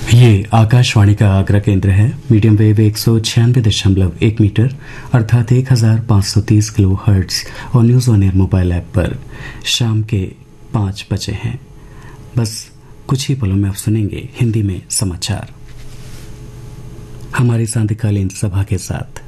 ये आकाशवाणी का आगरा केंद्र है। मीडियम वेव 196.1 मीटर अर्थात 1530 किलो हर्ट्ज और news on air mobile app पर शाम के 5 बजे हैं। बस कुछ ही पलों में आप सुनेंगे हिंदी में समाचार हमारी सांध्यकालीन सभा के साथ।